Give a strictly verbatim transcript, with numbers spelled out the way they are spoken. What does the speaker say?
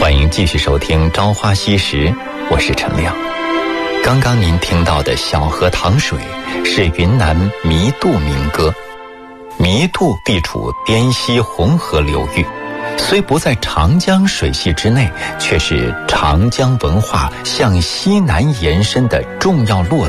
欢迎继续收听《朝花夕拾》，我是陈亮。刚刚您听到的《小河淌水》是云南弥渡民歌。弥渡地处滇西红河流域，虽不在长江水系之内，却是长江文化向西南延伸的重要落